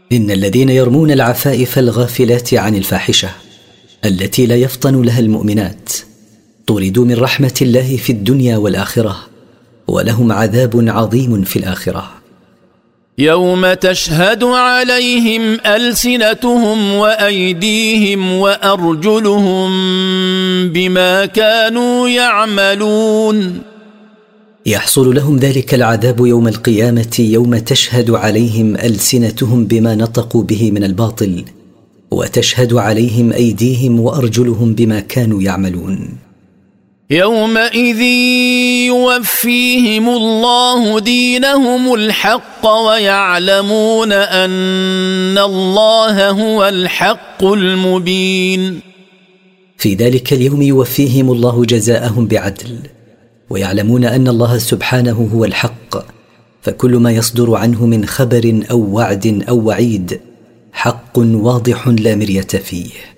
إن الذين يرمون العفائف الغافلات عن الفاحشة التي لا يفطن لها المؤمنات طردوا من رحمة الله في الدنيا والآخرة، ولهم عذاب عظيم في الآخرة. يوم تشهد عليهم ألسنتهم وأيديهم وأرجلهم بما كانوا يعملون. يحصل لهم ذلك العذاب يوم القيامة، يوم تشهد عليهم ألسنتهم بما نطقوا به من الباطل، وتشهد عليهم أيديهم وأرجلهم بما كانوا يعملون. يومئذ يوفيهم الله دينهم الحق ويعلمون أن الله هو الحق المبين. في ذلك اليوم يوفيهم الله جزاءهم بعدل، ويعلمون أن الله سبحانه هو الحق، فكل ما يصدر عنه من خبر أو وعد أو وعيد حق واضح لا مرية فيه.